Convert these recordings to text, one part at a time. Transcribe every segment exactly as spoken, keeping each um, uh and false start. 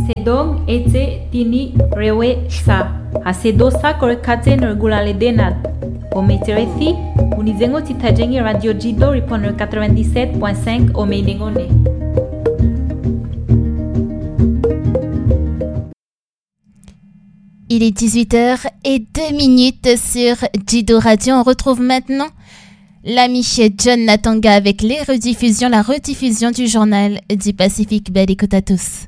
Sedong ete tini rewe sa. Hasedosa korekaten regula ledenad. Ometerethi, unizengo titajengi Radio Jido ripon quatre-vingt-dix-sept point cinq Omeinengone. Il est dix-huit heures et deux minutes sur Jido Radio. On retrouve maintenant l'ami John Natanga avec les rediffusions, la rediffusion du journal du Pacifique. Belle écoute à tous.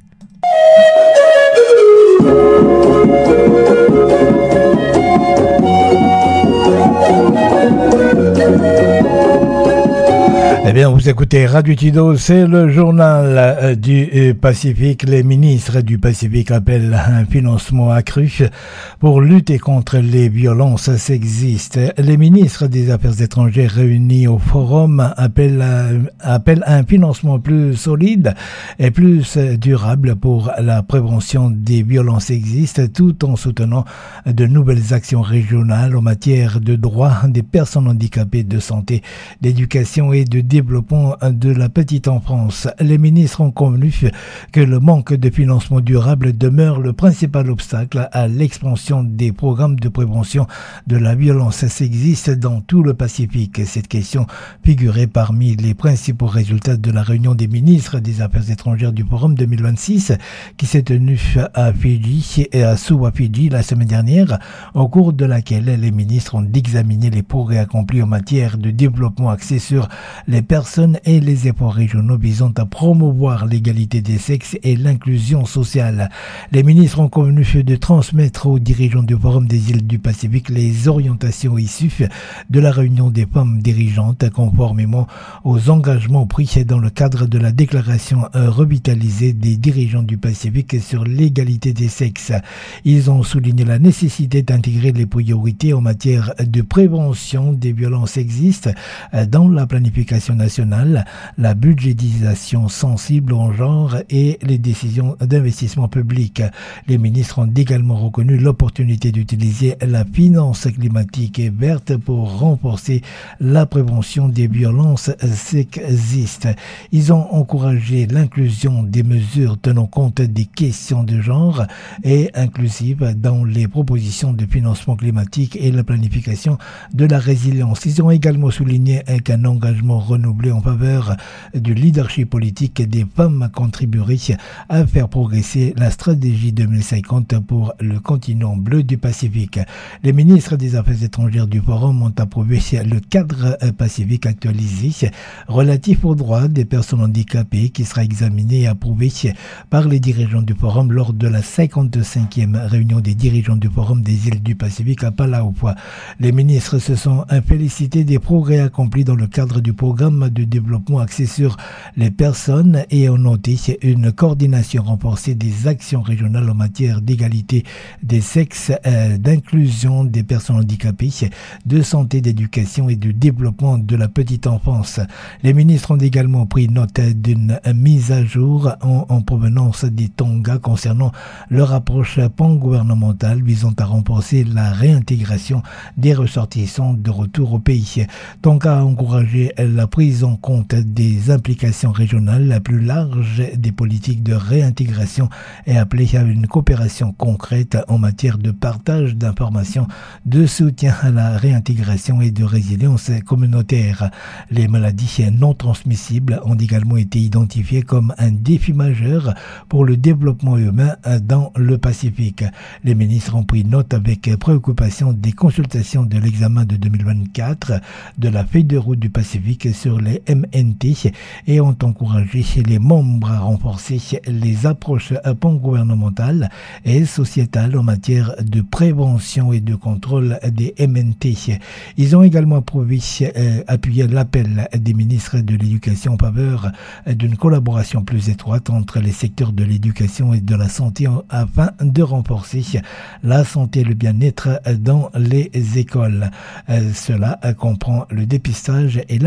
Eh bien, vous écoutez Radio Jido, c'est le journal euh, du euh, Pacifique. Les ministres du Pacifique appellent un financement accru pour lutter contre les violences sexistes. Les ministres des Affaires étrangères réunis au forum appellent, euh, appellent un financement plus solide et plus durable pour la prévention des violences sexistes, tout en soutenant de nouvelles actions régionales en matière de droits des personnes handicapées, de santé, d'éducation et de développement de la petite enfance. Les ministres ont convenu que le manque de financement durable demeure le principal obstacle à l'expansion des programmes de prévention de la violence sexiste dans tout le Pacifique. Cette question figurait parmi les principaux résultats de la réunion des ministres des Affaires étrangères du Forum deux mille vingt-six qui s'est tenue à Fidji et à Suva, Fidji la semaine dernière, au cours de laquelle les ministres ont examiné les progrès accomplis en matière de développement axé sur les personnes et les efforts régionaux visant à promouvoir l'égalité des sexes et l'inclusion sociale. Les ministres ont convenu de transmettre aux dirigeants du Forum des îles du Pacifique les orientations issues de la réunion des femmes dirigeantes conformément aux engagements pris dans le cadre de la déclaration revitalisée des dirigeants du Pacifique sur l'égalité des sexes. Ils ont souligné la nécessité d'intégrer les priorités en matière de prévention des violences sexistes dans la planification nationale, la budgétisation sensible en genre et les décisions d'investissement public. Les ministres ont également reconnu l'opportunité d'utiliser la finance climatique et verte pour renforcer la prévention des violences sexistes. Ils ont encouragé l'inclusion des mesures tenant compte des questions de genre et inclusives dans les propositions de financement climatique et la planification de la résilience. Ils ont également souligné qu'un engagement renouvelé en faveur du leadership politique des femmes contribuerait à faire progresser la stratégie deux mille cinquante pour le continent bleu du Pacifique. Les ministres des Affaires étrangères du Forum ont approuvé le cadre pacifique actualisé relatif aux droits des personnes handicapées qui sera examiné et approuvé par les dirigeants du Forum lors de la cinquante-cinquième réunion des dirigeants du Forum des îles du Pacifique à Palau. Les ministres se sont félicités des progrès accomplis dans le cadre du programme de développement axé sur les personnes et ont noté une coordination renforcée des actions régionales en matière d'égalité des sexes, euh, d'inclusion des personnes handicapées, de santé, d'éducation et de développement de la petite enfance. Les ministres ont également pris note d'une mise à jour en, en provenance des Tonga concernant leur approche pan-gouvernementale visant à renforcer la réintégration des ressortissants de retour au pays. Tonga a encouragé la prise en compte des implications régionales la plus large des politiques de réintégration et appelé à une coopération concrète en matière de partage d'informations, de soutien à la réintégration et de résilience communautaire. Les maladies non transmissibles ont également été identifiées comme un défi majeur pour le développement humain dans le Pacifique. Les ministres ont pris note avec préoccupation des consultations de l'examen de deux mille vingt-quatre de la feuille de route du Pacifique sur les M N T et ont encouragé les membres à renforcer les approches pan-gouvernementales et sociétales en matière de prévention et de contrôle des M N T. Ils ont également approuvé, euh, appuyé l'appel des ministres de l'Éducation en faveur d'une collaboration plus étroite entre les secteurs de l'éducation et de la santé afin de renforcer la santé et le bien-être dans les écoles. Euh, cela comprend le dépistage et l'intervention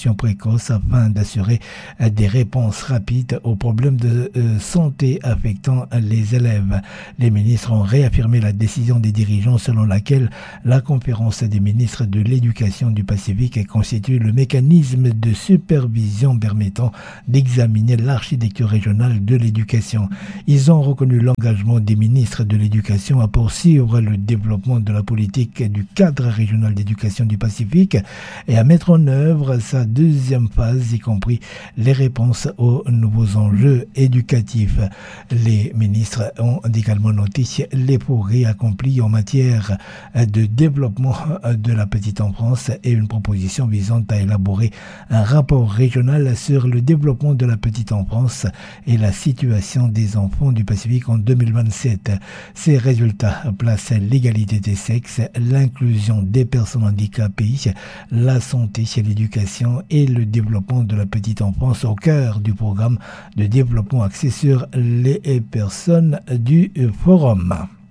intervention précoce afin d'assurer des réponses rapides aux problèmes de euh, santé affectant les élèves. Les ministres ont réaffirmé la décision des dirigeants selon laquelle la conférence des ministres de l'éducation du Pacifique constitue le mécanisme de supervision permettant d'examiner l'architecture régionale de l'éducation. Ils ont reconnu l'engagement des ministres de l'éducation à poursuivre le développement de la politique du cadre régional d'éducation du Pacifique et à mettre en œuvre sa deuxième phase, y compris les réponses aux nouveaux enjeux éducatifs. Les ministres ont également noté les progrès accomplis en matière de développement de la petite enfance et une proposition visant à élaborer un rapport régional sur le développement de la petite enfance et la situation des enfants du Pacifique en deux mille vingt-sept. Ces résultats placent l'égalité des sexes, l'inclusion des personnes handicapées, la santé, l'éducation et le développement de la petite enfance au cœur du programme de développement axé sur les personnes du forum.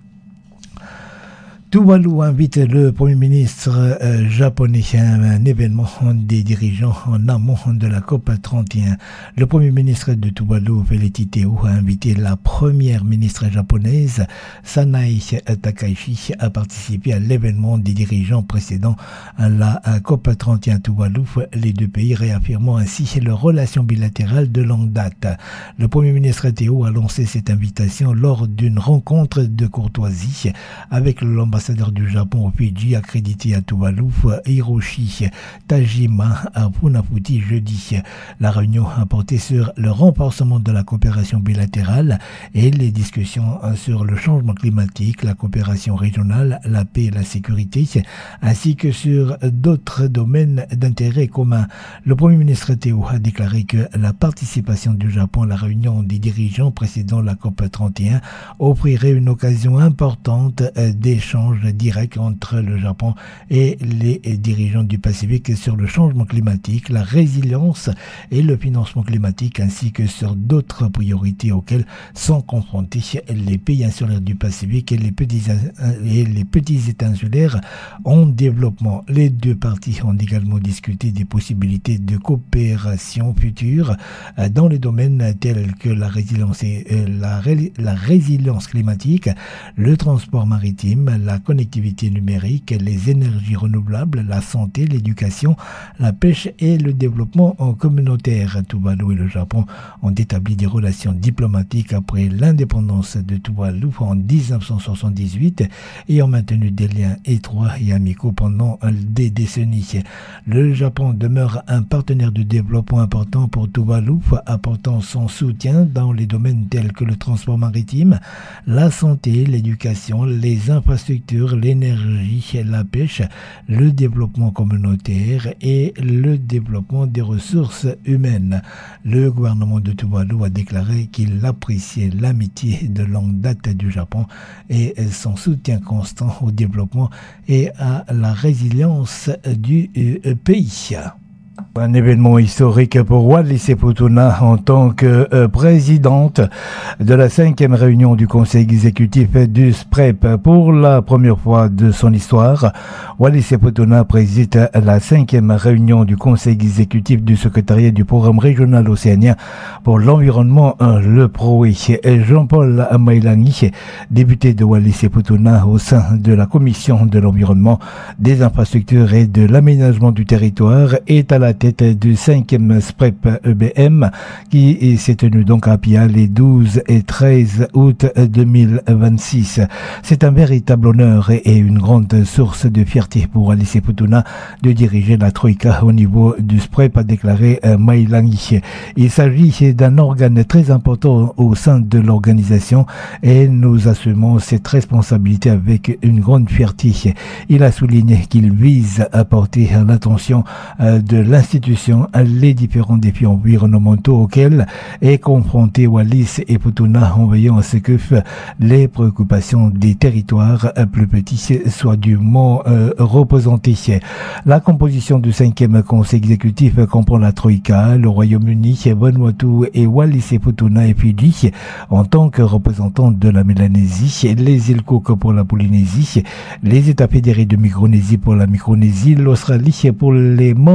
Tuvalu invite le Premier ministre euh, japonais à un événement des dirigeants en amont de la COP trente et un. Le Premier ministre de Tuvalu, Felitti Teo, a invité la première ministre japonaise, Sanae Takaichi, à participer à l'événement des dirigeants précédant la COP trente et un à Tuvalu, les deux pays réaffirmant ainsi leurs relations bilatérales de longue date. Le Premier ministre Teo a lancé cette invitation lors d'une rencontre de courtoisie avec l'ambassadeur du Japon au Fidji accrédité à Tuvalu, Hiroshi Tajima, à Funafuti jeudi. La réunion a porté sur le renforcement de la coopération bilatérale et les discussions sur le changement climatique, la coopération régionale, la paix et la sécurité, ainsi que sur d'autres domaines d'intérêt commun. Le Premier ministre Teo a déclaré que la participation du Japon à la réunion des dirigeants précédant la COP trente et un offrirait une occasion importante d'échange direct entre le Japon et les dirigeants du Pacifique sur le changement climatique, la résilience et le financement climatique, ainsi que sur d'autres priorités auxquelles sont confrontés les pays insulaires du Pacifique et les petits, et les petits États insulaires en développement. Les deux parties ont également discuté des possibilités de coopération future dans les domaines tels que la résilience, et la, la résilience climatique, le transport maritime, la connectivité numérique, les énergies renouvelables, la santé, l'éducation, la pêche et le développement communautaire. Tuvalu et le Japon ont établi des relations diplomatiques après l'indépendance de Tuvalu en dix-neuf cent soixante-dix-huit et ont maintenu des liens étroits et amicaux pendant des décennies. Le Japon demeure un partenaire de développement important pour Tuvalu, apportant son soutien dans les domaines tels que le transport maritime, la santé, l'éducation, les infrastructures, l'énergie, la pêche, le développement communautaire et le développement des ressources humaines. Le gouvernement de Tuvalu a déclaré qu'il appréciait l'amitié de longue date du Japon et son soutien constant au développement et à la résilience du pays. Un événement historique pour Wallis et Futuna en tant que euh, présidente de la cinquième réunion du conseil exécutif du S P R E P. Pour la première fois de son histoire, Wallis et Futuna préside la cinquième réunion du conseil exécutif du secrétariat du programme régional océanien pour l'environnement, le P R O E. Jean-Paul Mailangi, député de Wallis et Futuna au sein de la commission de l'environnement, des infrastructures et de l'aménagement du territoire, est à la tête du cinquième S P R E P E B M qui s'est tenu donc à Pia les douze et treize août deux mille vingt-six. C'est un véritable honneur et une grande source de fierté pour Wallis et Futuna de diriger la Troïka au niveau du S P R E P, a déclaré Mailangi. Il s'agit d'un organe très important au sein de l'organisation et nous assumons cette responsabilité avec une grande fierté. Il a souligné qu'il vise à porter l'attention de l'institution les différents défis environnementaux auxquels est confronté Wallis et Futuna en veillant à ce que les préoccupations des territoires plus petits soient dûment euh, représentées. La composition du cinquième conseil exécutif comprend la Troïka, le Royaume-Uni, Vanuatu et Wallis et Futuna et Fidji en tant que représentants de la Mélanésie, les îles Cook pour la Polynésie, les États fédérés de Micronésie pour la Micronésie, l'Australie pour les membres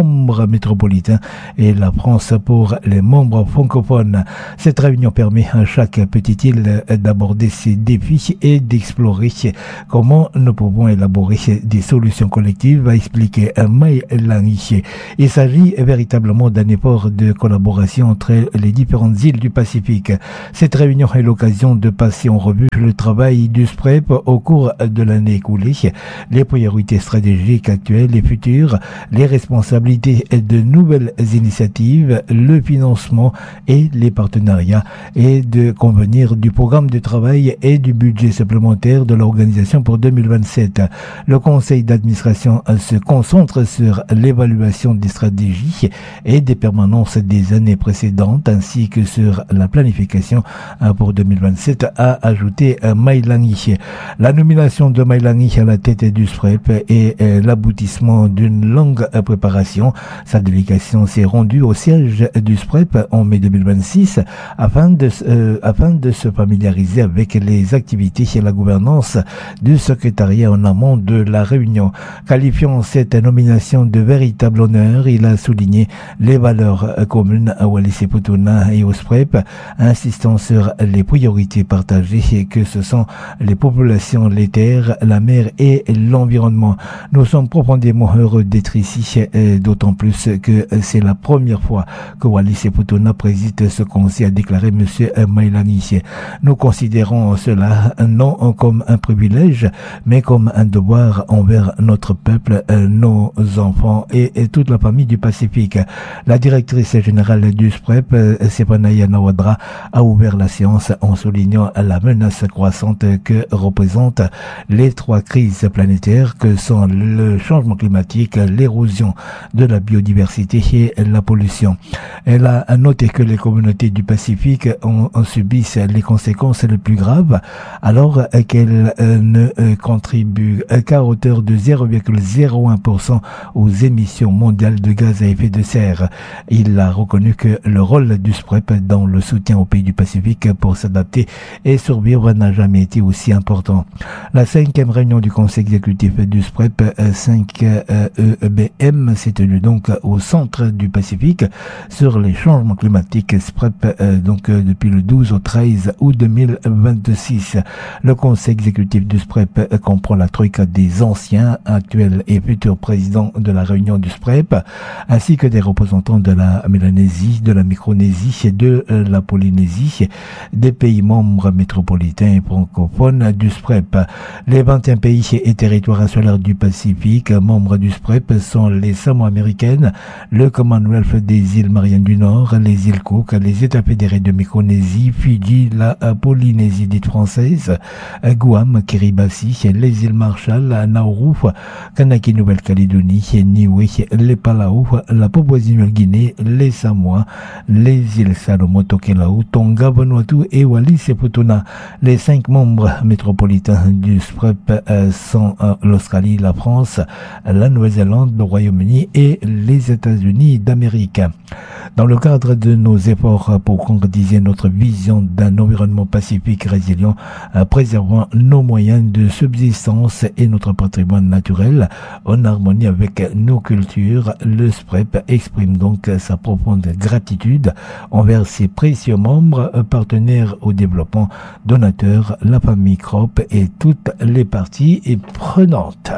métropolitain et la France pour les membres francophones. Cette réunion permet à chaque petite île d'aborder ses défis et d'explorer comment nous pouvons élaborer des solutions collectives, a expliqué Mai Langi. Il s'agit véritablement d'un effort de collaboration entre les différentes îles du Pacifique. Cette réunion est l'occasion de passer en revue le travail du S P R E P au cours de l'année écoulée, les priorités stratégiques actuelles et futures, les responsabilités de nouvelles initiatives, le financement et les partenariats, et de convenir du programme de travail et du budget supplémentaire de l'organisation pour deux mille vingt-sept. Le conseil d'administration se concentre sur l'évaluation des stratégies et des permanences des années précédentes ainsi que sur la planification pour deux mille vingt-sept, a ajouté Mai Langi. La nomination de Mai Langi à la tête du S P R E P est l'aboutissement d'une longue préparation. Sa délégation s'est rendue au siège du S P R E P en mai deux mille vingt-six afin de, euh, afin de se familiariser avec les activités et la gouvernance du secrétariat en amont de la réunion. Qualifiant cette nomination de véritable honneur, il a souligné les valeurs communes à Wallis-et-Futuna et au S P R E P, insistant sur les priorités partagées que ce sont les populations, les terres, la mer et l'environnement. Nous sommes profondément heureux d'être ici, d'autant plus que c'est la première fois que Wallis-et-Futuna préside ce conseil, a déclaré M. Mai Langi. Nous considérons cela non comme un privilège, mais comme un devoir envers notre peuple, nos enfants et, et toute la famille du Pacifique. La directrice générale du S P R E P, Sepanaya Nawadra, a ouvert la séance en soulignant la menace croissante que représentent les trois crises planétaires que sont le changement climatique, l'érosion de la biodiversité et la pollution. Elle a noté que les communautés du Pacifique ont, ont subissent les conséquences les plus graves alors qu'elles euh, ne euh, contribuent qu'à hauteur de zéro virgule zéro un pour cent aux émissions mondiales de gaz à effet de serre. Il a reconnu que le rôle du S P R E P dans le soutien aux pays du Pacifique pour s'adapter et survivre n'a jamais été aussi important. La cinquième réunion du conseil exécutif du S P R E P cinq E B M s'est tenue donc au centre du Pacifique sur les changements climatiques S P R E P euh, donc euh, depuis le douze au treize août deux mille vingt-six. Le conseil exécutif du S P R E P euh, comprend la troïka des anciens, actuels et futurs présidents de la réunion du S P R E P, ainsi que des représentants de la Mélanésie, de la Micronésie et de euh, la Polynésie, des pays membres métropolitains et francophones du S P R E P. Les vingt et un pays et territoires insulaires du Pacifique membres du S P R E P sont les Samoa américaines, le Commonwealth des îles Mariannes du Nord, les îles Cook, les États fédérés de Micronésie, Fidji, la Polynésie dite française, Guam, Kiribati, les îles Marshall, Nauru, Kanaki Nouvelle-Calédonie, Niue, les Palau, la Papouasie-Nouvelle-Guinée, les Samoa, les îles Salomon, Tokelau, Tonga, Vanuatu et Wallis-et-Futuna. Les cinq membres métropolitains du S P R E P sont l'Australie, la France, la Nouvelle-Zélande, le Royaume-Uni et les États-Unis d'Amérique. Dans le cadre de nos efforts pour concrétiser notre vision d'un environnement pacifique résilient, préservant nos moyens de subsistance et notre patrimoine naturel en harmonie avec nos cultures, le S P R E P exprime donc sa profonde gratitude envers ses précieux membres, partenaires au développement, donateurs, la famille Crop et toutes les parties prenantes.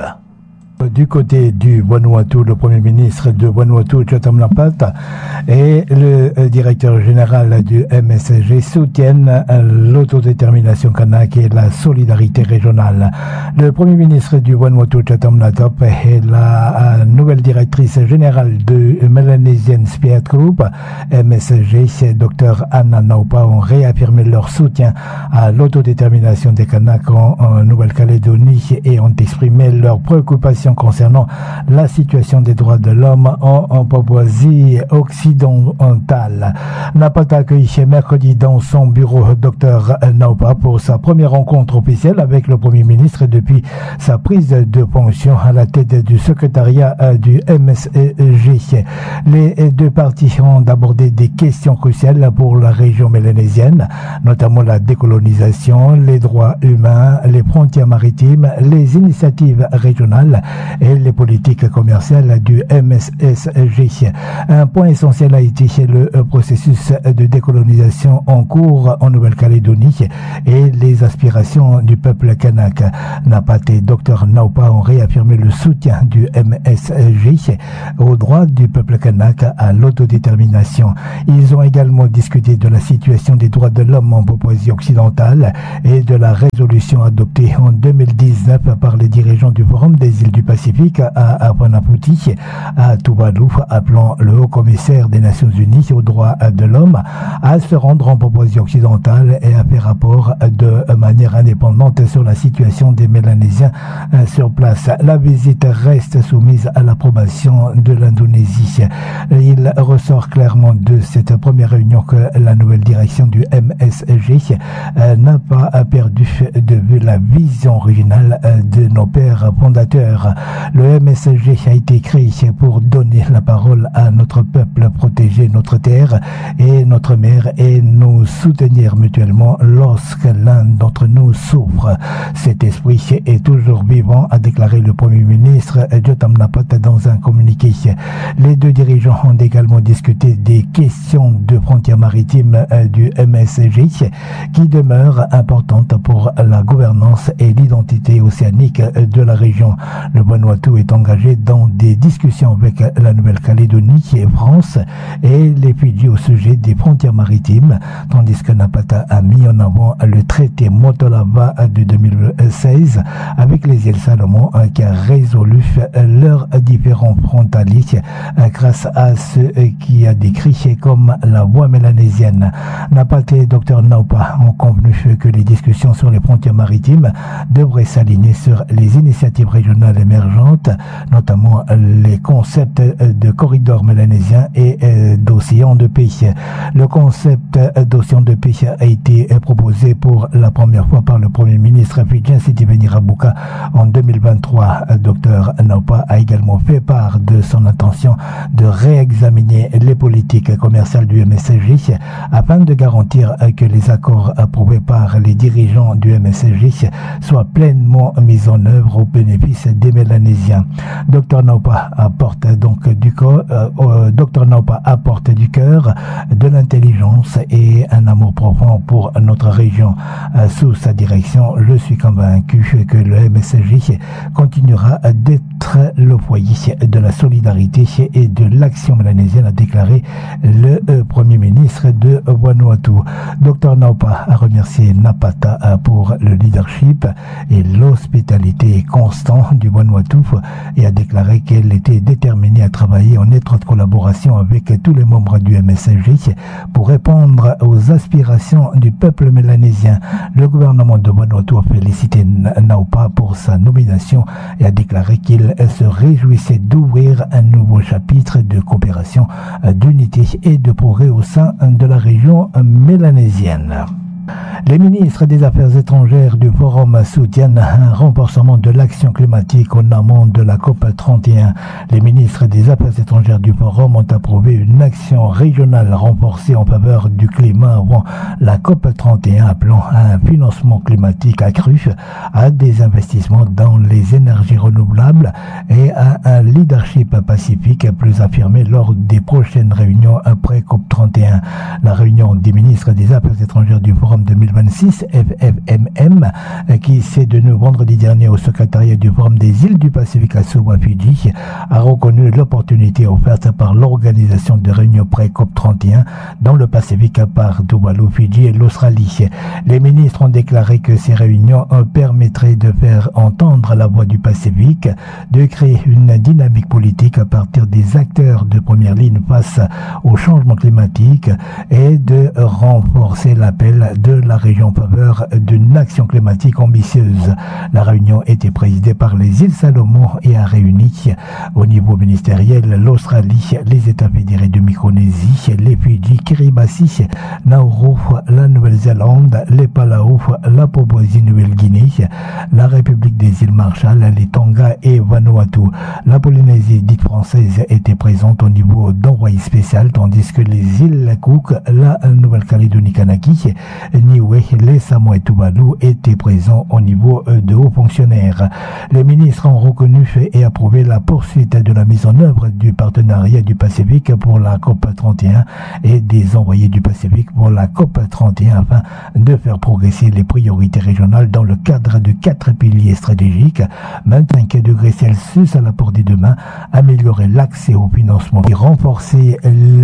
Du côté du Vanuatu, le Premier ministre de Vanuatu, Jotam Lapat, et le directeur général du M S G soutiennent l'autodétermination kanak et la solidarité régionale. Le Premier ministre du Vanuatu, Jotam Lapat, et la nouvelle directrice générale de Melanesian Spirit Group, M S G, Dr Anna Naupa, ont réaffirmé leur soutien à l'autodétermination des Kanaks en, en Nouvelle-Calédonie et ont exprimé leur préoccupation concernant la situation des droits de l'homme en, en Papouasie occidentale. Napata accueilli mercredi dans son bureau Dr Naupa pour sa première rencontre officielle avec le Premier ministre depuis sa prise de fonction à la tête du secrétariat du M S G. Les deux parties ont abordé des questions cruciales pour la région mélanésienne, notamment la décolonisation, les droits humains, les frontières maritimes, les initiatives régionales et les politiques commerciales du M S S G. Un point essentiel a été le processus de décolonisation en cours en Nouvelle-Calédonie et les aspirations du peuple kanak. Napat et Docteur Naupa ont réaffirmé le soutien du M S G aux droits du peuple kanak à l'autodétermination. Ils ont également discuté de la situation des droits de l'homme en Papouasie occidentale et de la résolution adoptée en deux mille dix-neuf par les dirigeants du Forum des îles du Pacifique à Apanaputi, à Tuvalu, appelant le haut-commissaire des Nations Unies aux droits de l'homme à se rendre en Papouasie occidentale et à faire rapport de manière indépendante sur la situation des Mélanésiens sur place. La visite reste soumise à l'approbation de l'Indonésie. Il ressort clairement de cette première réunion que la nouvelle direction du M S G n'a pas perdu de vue la vision originale de nos pères fondateurs. Le M S G a été créé pour donner la parole à notre peuple, protéger notre terre et notre mer et nous soutenir mutuellement lorsque l'un d'entre nous souffre. Cet esprit est toujours vivant, a déclaré le Premier ministre Jotam Napat dans un communiqué. Les deux dirigeants ont également discuté des questions de frontières maritimes du M S G qui demeurent importantes pour la gouvernance et l'identité océanique de la région. Le Vanuatu est engagé dans des discussions avec la Nouvelle-Calédonie et France et les Fidji au sujet des frontières maritimes, tandis que Napata a mis en avant le traité Motolava de deux mille seize avec les îles Salomon qui a résolu leurs différents frontaliers grâce à ce qui a décrit comme la voie mélanésienne. Napata et Docteur Naupa ont convenu que les discussions sur les frontières maritimes devraient s'aligner sur les initiatives régionales émergentes, notamment les concepts de corridors mélanésiens et d'océan de paix. Le concept d'océan de paix a été proposé pour la première fois par le Premier ministre fidjien Sitiveni Rabuka en deux mille vingt-trois. Docteur Naupa a également fait part de son intention de réexaminer les politiques commerciales du M S G afin de garantir que les accords approuvés par les dirigeants du M S G soient pleinement mis en œuvre au bénéfice des Mélanésiens. Docteur Naupa apporte donc du corps, euh, Docteur Naupa apporte du cœur, de l'intelligence et un amour profond pour notre région. Euh, sous sa direction, je suis convaincu que le M S G continuera d'être le foyer de la solidarité et de l'action mélanésienne, a déclaré le euh, Premier ministre de Vanuatu. Docteur Naupa a remercié Napata pour le leadership et l'hospitalité constante du Vanuatu et a déclaré qu'elle était déterminée à travailler en étroite collaboration avec tous les membres du M S G pour répondre aux aspirations du peuple mélanésien. Le gouvernement de Vanuatu a félicité Naupa pour sa nomination et a déclaré qu'il se réjouissait d'ouvrir un nouveau chapitre de coopération, d'unité et de progrès au sein de la région mélanésienne. Les ministres des Affaires étrangères du Forum soutiennent un renforcement de l'action climatique en amont de la COP trente et un. Les ministres des Affaires étrangères du Forum ont approuvé une action régionale renforcée en faveur du climat avant la COP trente et un, appelant à un financement climatique accru, à des investissements dans les énergies renouvelables et à un leadership pacifique plus affirmé lors des prochaines réunions après COP trente et un. La réunion des ministres des Affaires étrangères du Forum deux mille vingt-six, F F M M, qui s'est tenue vendredi dernier au secrétariat du Forum des îles du Pacifique à Suva, Fidji, a reconnu l'opportunité offerte par l'organisation de réunions pré-COP trente et un dans le Pacifique par Tuvalu, Fidji et l'Australie. Les ministres ont déclaré que ces réunions permettraient de faire entendre la voix du Pacifique, de créer une dynamique politique à partir des acteurs de première ligne face au changement climatique et de renforcer l'appel de la région en faveur d'une action climatique ambitieuse. La réunion était présidée par les îles Salomon et a réuni au niveau ministériel l'Australie, les États fédérés de Micronésie, les Fidji, Kiribati, Nauru, la Nouvelle-Zélande, Nouvelle-Zélande, les Palau, la Papouasie-Nouvelle-Guinée, la République des îles Marshall, les Tonga et Vanuatu. La Polynésie dite française était présente au niveau d'envoyé spécial, tandis que les îles Cook, la Nouvelle-Calédonie-Kanaki, Niue, les Samoa et Tuvalu étaient présents au niveau de hauts fonctionnaires. Les ministres ont reconnu et approuvé la poursuite de la mise en œuvre du partenariat du Pacifique pour la COP trente et un et des envoyés du Pacifique pour la COP trente et un afin de faire progresser les priorités régionales dans le cadre de quatre piliers stratégiques: vingt-cinq degrés Celsius à la portée de main, améliorer l'accès au financement, renforcer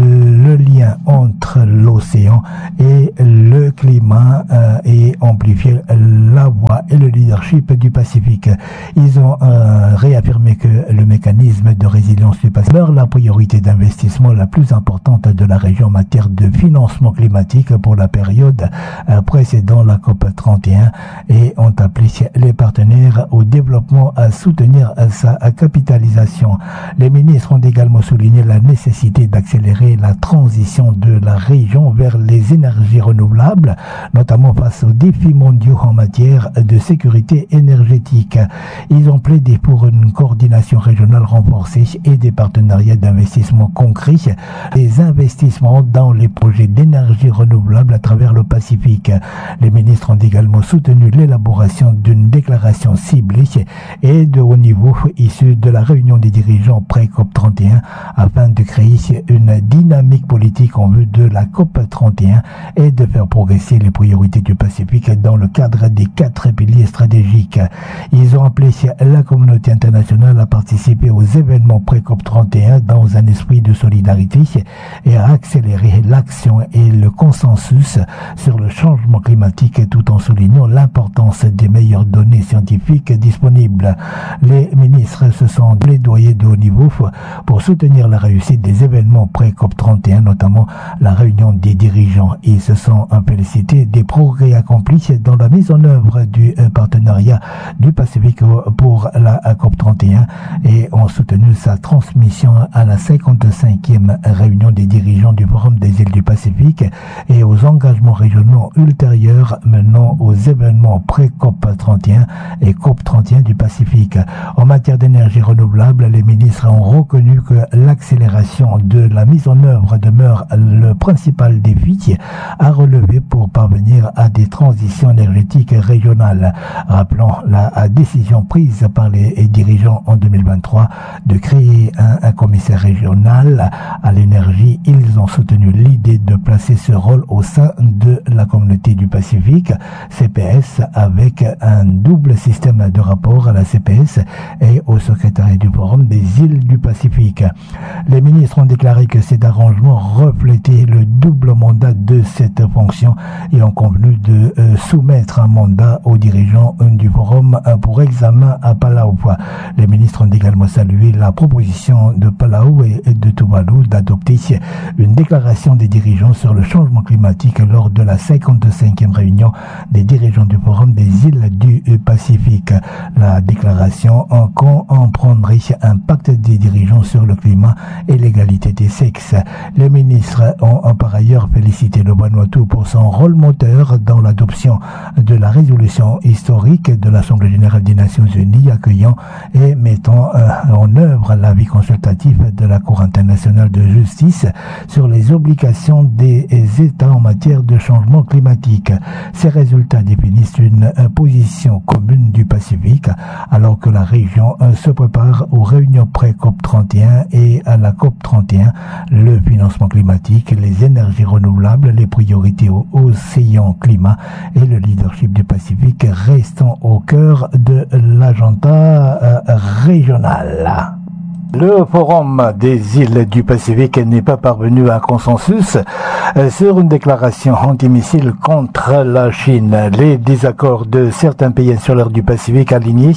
le lien entre l'océan et le climat euh, et amplifier la voix et le leadership du Pacifique. Ils ont euh, réaffirmé que le mécanisme de résilience du Pacifique demeure la priorité d'investissement la plus importante de la région en matière de financement climatique pour la période euh, précédant la COP trente et un et ont appelé les partenaires au développement à soutenir sa capitalisation. Les ministres ont également souligné la nécessité d'accélérer la transition de la région vers les énergies renouvelables, notamment face aux défis mondiaux en matière de sécurité énergétique. Ils ont plaidé pour une coordination régionale renforcée et des partenariats d'investissement concrets, des investissements dans les projets d'énergie renouvelable à travers le Pacifique. Les ministres ont également soutenu l'élaboration d'une déclaration ciblée et de haut niveau issue de la réunion des dirigeants pré-COP trente et un afin de créer une dynamique politique en vue de la COP trente et un et de faire progresser les priorités du Pacifique dans le cadre des quatre piliers stratégiques. Ils ont appelé la communauté internationale à participer aux événements pré-COP trente et un dans un esprit de solidarité et à accélérer l'action et le consensus sur le changement climatique tout en soulignant l'importance des meilleures données scientifiques disponibles. Les ministres se sont plaidoyés de haut niveau pour soutenir la réussite des événements pré-COP trente et un, notamment la réunion des dirigeants. Ils se sont félicités des progrès accomplis dans la mise en œuvre du partenariat du Pacifique pour la COP trente et un et ont soutenu sa transmission à la cinquante-cinquième réunion des dirigeants du Forum des îles du Pacifique et aux engagements régionaux ultérieurs menant aux événements pré-COP trente et un et COP trente et un du Pacifique. En matière d'énergie renouvelable, les ministres ont reconnu que l'accélération de la mise en œuvre demeure le principal défi à relever pour parvenir à des transitions énergétiques régionales. Rappelant la décision prise par les dirigeants en deux mille vingt-trois de créer un, un commissaire régional à l'énergie, ils ont soutenu l'idée de placer ce rôle au sein de la communauté du Pacifique, C P S, avec un double système de rapport à la C P S et au secrétariat du Forum des îles du Pacifique. Les ministres ont déclaré que cet arrangement reflétait le double mandat de cette fonction et ont convenu de euh, soumettre un mandat aux dirigeants du Forum pour examen à Palau. Les ministres ont également salué la proposition de Palau et de Tuvalu d'adopter une déclaration des dirigeants sur le changement climatique lors de la cinquante-cinquième réunion des dirigeants du Forum des îles du Pacifique. La déclaration en comprendrait un pacte des dirigeants sur le climat et l'égalité des sexes. Les ministres ont par ailleurs félicité le Vanuatu pour son rôle moteur dans l'adoption de la résolution historique de l'Assemblée générale des Nations unies accueillant et mettant euh, en œuvre l'avis consultatif de la Cour internationale de justice sur les obligations des États en matière de changement climatique. Ces résultats définissent une euh, position commune du Pacifique alors que la région euh, se prépare aux réunions pré-COP trente et un et à la COP trente et un. Le financement climatique, les énergies renouvelables, les priorités au océan climat et le leadership du Pacifique restant au cœur de l'agenda euh, régional. Le Forum des îles du Pacifique n'est pas parvenu à un consensus sur une déclaration anti-missile contre la Chine. Les désaccords de certains pays insulaires du Pacifique alignés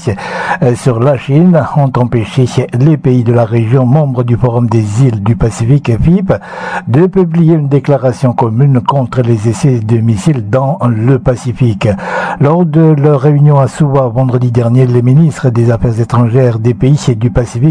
sur la Chine ont empêché les pays de la région membres du Forum des îles du Pacifique, F I P, de publier une déclaration commune contre les essais de missiles dans le Pacifique. Lors de leur réunion à Suva vendredi dernier, les ministres des Affaires étrangères des pays du Pacifique n'ont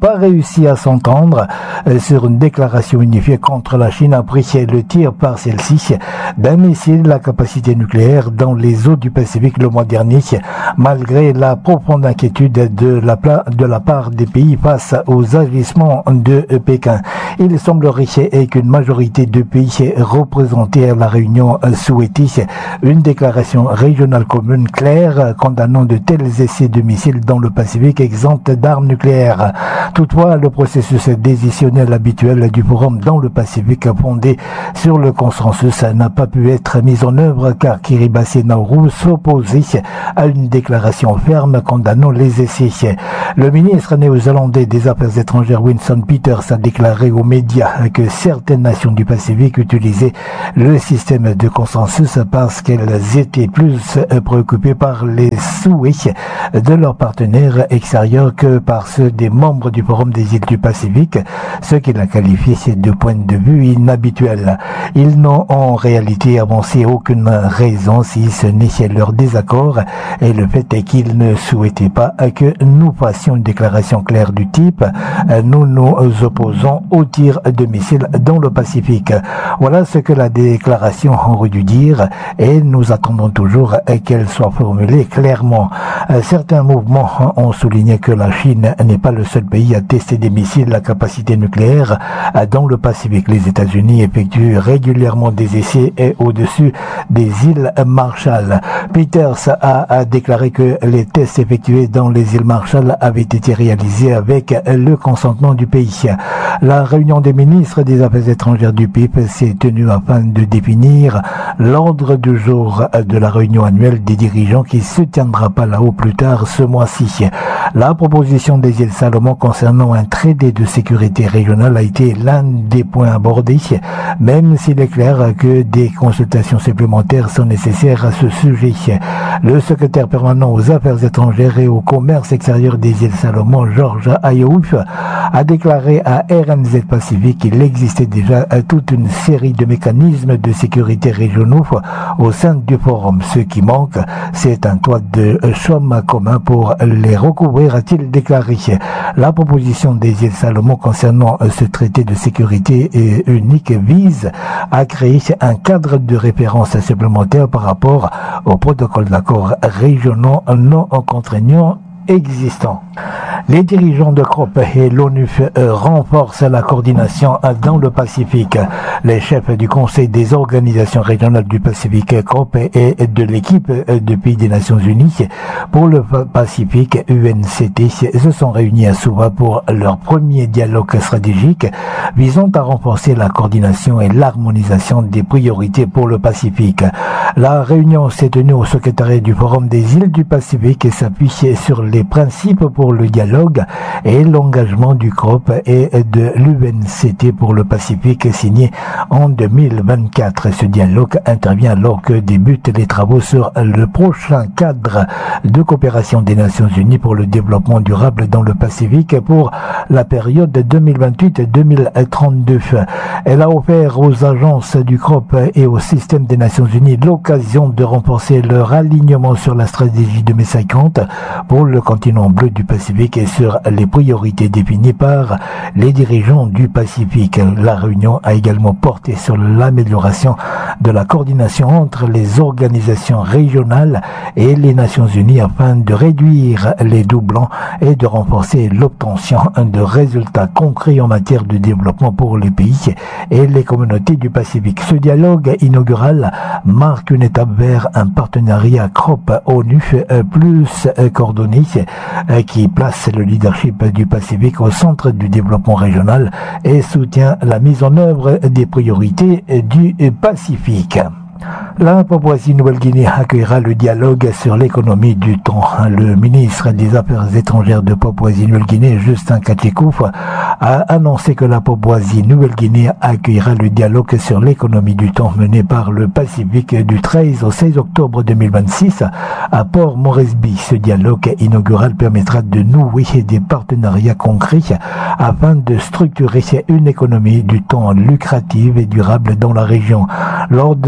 pas réussi à s'entendre sur une déclaration unifiée contre la Chine après le tir par celle-ci d'un missile à capacité nucléaire dans les eaux du Pacifique le mois dernier, malgré la profonde inquiétude de la, de la part des pays face aux agissements de Pékin. Il semblerait qu'une majorité de pays représentés à la réunion souhaitait une déclaration régionale commune claire condamnant de tels essais de missiles dans le Pacifique exempts d'armes nucléaires. Toutefois, le processus décisionnel habituel du forum dans le Pacifique fondé sur le consensus n'a pas pu être mis en œuvre car Kiribati Nauru s'opposait à une déclaration ferme condamnant les essais. Le ministre néo-zélandais des Affaires étrangères Winston Peters a déclaré aux médias que certaines nations du Pacifique utilisaient le système de consensus parce qu'elles étaient plus préoccupées par les souhaits de leurs partenaires extérieurs que par ceux des membres du Forum des îles du Pacifique, ce qu'il a qualifié de point de vue inhabituel. Ils n'ont en réalité avancé aucune raison si ce n'est leur désaccord et le fait est qu'ils ne souhaitaient pas que nous fassions une déclaration claire du type « Nous nous opposons au tir de missiles dans le Pacifique ». Voilà ce que la déclaration aurait dû dire et nous attendons toujours qu'elle soit formulée clairement. Certains mouvements ont souligné que la Chine n'est pas le seul pays à tester des missiles à capacité nucléaire dans le Pacifique. Les États-Unis effectuent régulièrement des essais et au-dessus des îles Marshall. Peters a, a déclaré que les tests effectués dans les îles Marshall avaient été réalisés avec le consentement du pays. La réunion des ministres des Affaires étrangères du P I P s'est tenue afin de définir l'ordre du jour de la réunion annuelle des dirigeants qui se tiendra pas là-haut plus tard ce mois-ci. La proposition des îles Salomon concernant un traité de sécurité régionale a été l'un des points abordés, même s'il est clair que des consultations supplémentaires sont nécessaires à ce sujet. Le secrétaire permanent aux affaires étrangères et au commerce extérieur des îles Salomon, George Ayouf, a déclaré à R N Z Pacifique qu'il existait déjà toute une série de mécanismes de sécurité régionaux au sein du forum. Ce qui manque, c'est un toit de chaume commun pour les recouvrir, a-t-il déclaré. La proposition des îles Salomon concernant ce traité de sécurité unique vise à créer un cadre de référence supplémentaire par rapport au protocole d'accords régionaux non contraignants existants. Les dirigeants de C R O P et l'ONU renforcent la coordination dans le Pacifique. Les chefs du Conseil des organisations régionales du Pacifique C R O P et de l'équipe de pays des Nations Unies pour le Pacifique U N C T se sont réunis à Suva pour leur premier dialogue stratégique visant à renforcer la coordination et l'harmonisation des priorités pour le Pacifique. La réunion s'est tenue au secrétariat du Forum des îles du Pacifique et s'appuie sur les principes pour le dialogue et l'engagement du C R O P et de l'U N C T pour le Pacifique signé en deux mille vingt-quatre. Ce dialogue intervient alors que débutent les travaux sur le prochain cadre de coopération des Nations Unies pour le développement durable dans le Pacifique pour la période deux mille vingt-huit à deux mille trente-deux. Elle a offert aux agences du C R O P et au système des Nations Unies l'occasion de renforcer leur alignement sur la stratégie deux mille cinquante pour le continent bleu du Pacifique et sur les priorités définies par les dirigeants du Pacifique. La réunion a également porté sur l'amélioration de la coordination entre les organisations régionales et les Nations Unies afin de réduire les doublons et de renforcer l'obtention de résultats concrets en matière de développement pour les pays et les communautés du Pacifique. Ce dialogue inaugural marque une étape vers un partenariat C R O P-ONU plus coordonné qui place le leadership du Pacifique au centre du développement régional et soutient la mise en œuvre des priorités du Pacifique. La Papouasie-Nouvelle-Guinée accueillera le dialogue sur l'économie du temps. Le ministre des Affaires étrangères de Papouasie-Nouvelle-Guinée, Justin Kachikouf, a annoncé que la Papouasie-Nouvelle-Guinée accueillera le dialogue sur l'économie du temps mené par le Pacifique du treize au seize octobre deux mille vingt-six à Port Moresby. Ce dialogue inaugural permettra de nouer des partenariats concrets afin de structurer une économie du temps lucrative et durable dans la région. Lors de son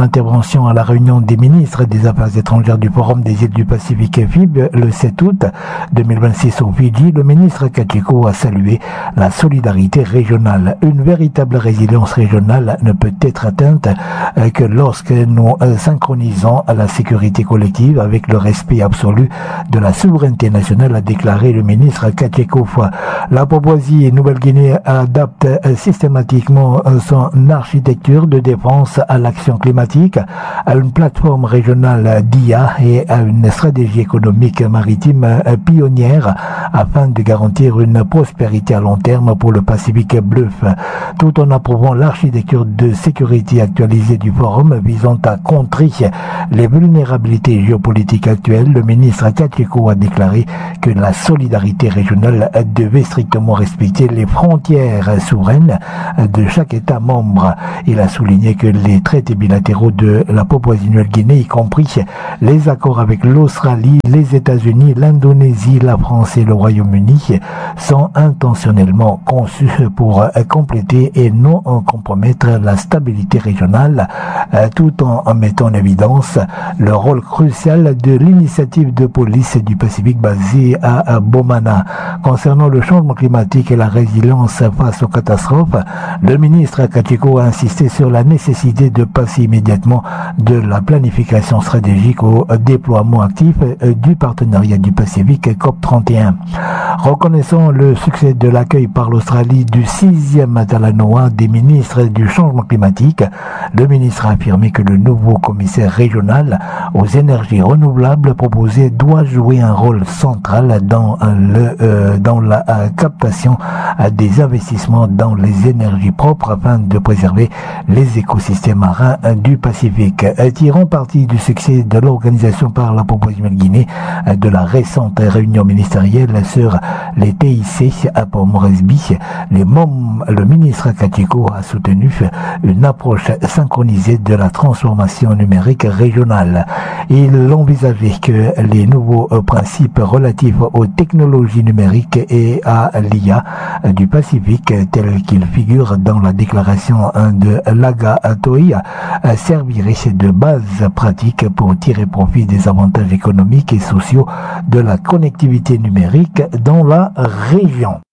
intervention à la réunion des ministres des Affaires étrangères du Forum des îles du Pacifique F I B le sept août deux mille vingt-six au Fidji, le ministre Kachiko a salué la solidarité régionale. Une véritable résilience régionale ne peut être atteinte que lorsque nous synchronisons la sécurité collective avec le respect absolu de la souveraineté nationale, a déclaré le ministre Kachiko. La Papouasie-Nouvelle-Guinée adapte systématiquement son architecture de défense à l'action climatique, à une plateforme régionale d'I A et à une stratégie économique maritime pionnière afin de garantir une prospérité à long terme pour le Pacifique bleu, tout en approuvant l'architecture de sécurité actualisée du forum visant à contrer les vulnérabilités géopolitiques actuelles. Le ministre Kachiko a déclaré que la solidarité régionale devait strictement respecter les frontières souveraines de chaque État membre. Il a souligné que les traités bilatéraux de la Papouasie-Nouvelle-Guinée, y compris les accords avec l'Australie, les États-Unis, l'Indonésie, la France et le Royaume-Uni, sont intentionnellement conçus pour compléter et non compromettre la stabilité régionale, tout en mettant en évidence le rôle crucial de l'initiative de police du Pacifique basée à Bomana. Concernant le changement climatique et la résilience face aux catastrophes, le ministre Kachiko a insisté sur la nécessité de passer immédiatement de la planification stratégique au déploiement actif du partenariat du Pacifique C O P trente et un. Reconnaissant le succès de l'accueil par l'Australie du sixième Talanoa des ministres du changement climatique, le ministre a affirmé que le nouveau commissaire régional aux énergies renouvelables proposé doit jouer un rôle central dans le euh, dans la euh, captation euh, des investissements dans les énergies propres afin de préserver les écosystèmes marins euh, du Pacifique. Euh, tirant parti du succès de l'organisation par la Papouasie-Nouvelle-Guinée euh, de la récente réunion ministérielle sur les T I C à Port-Moresby, les mômes, le ministre Kachiko a soutenu une approche synchronisée de la transformation numérique régionale. Il envisageait que les nouveaux principes relatifs aux technologies numériques et à l'I A du Pacifique, tels qu'ils figurent dans la déclaration de l'Agatoi, serviraient de base pratique pour tirer profit des avantages économiques et sociaux de la connectivité numérique dans la région.